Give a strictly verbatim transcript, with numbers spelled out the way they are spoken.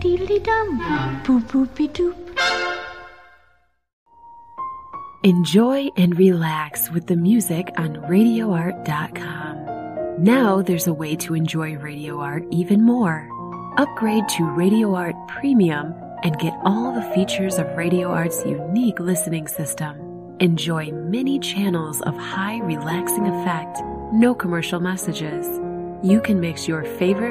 deedly dum, boop boopy doop. Enjoy and relax with the music on radio art dot com. Now there's a way to enjoy Radio Art even more. Upgrade to Radio Art Premium and get all the features of Radio Art's unique listening system. Enjoy many channels of high relaxing effect, no commercial messages. You can mix your favorite